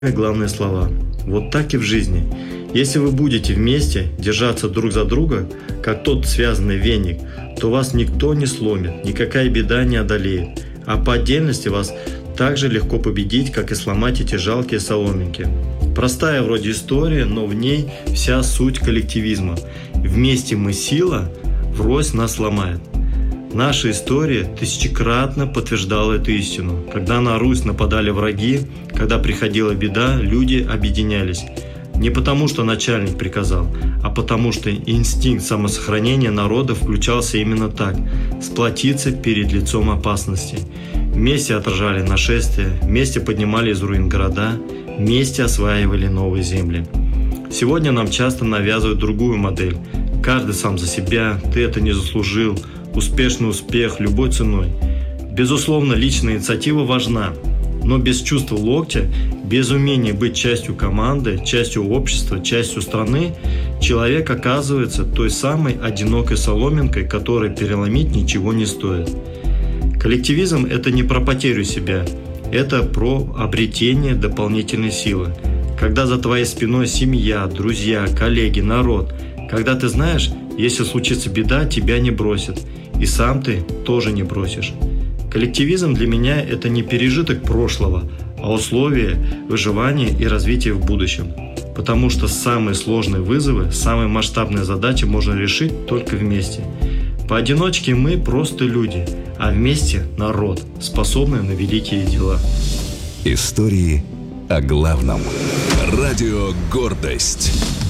Главные слова. Вот так и в жизни. Если вы будете вместе держаться друг за друга, как тот связанный веник, то вас никто не сломит, никакая беда не одолеет. А по отдельности вас так же легко победить, как и сломать эти жалкие соломинки. Простая вроде история, но в ней вся суть коллективизма. Вместе мы сила, врозь нас ломает. Наша история тысячекратно подтверждала эту истину. Когда на Русь нападали враги, когда приходила беда, люди объединялись. Не потому, что начальник приказал, а потому, что инстинкт самосохранения народа включался именно так – сплотиться перед лицом опасности. Вместе отражали нашествия, вместе поднимали из руин города, вместе осваивали новые земли. Сегодня нам часто навязывают другую модель. Каждый сам за себя, ты это не заслужил, успешный успех любой ценой. Безусловно, личная инициатива важна, но без чувства локтя, без умения быть частью команды, частью общества, частью страны, человек оказывается той самой одинокой соломинкой, которой переломить ничего не стоит. Коллективизм – это не про потерю себя, это про обретение дополнительной силы. Когда за твоей спиной семья, друзья, коллеги, народ, когда ты знаешь, если случится беда, тебя не бросят, и сам ты тоже не бросишь. Коллективизм для меня – это не пережиток прошлого, а условие выживания и развития в будущем. Потому что самые сложные вызовы, самые масштабные задачи можно решить только вместе. Поодиночке мы просто люди, а вместе – народ, способный на великие дела. Истории о главном. Радио «Гордость».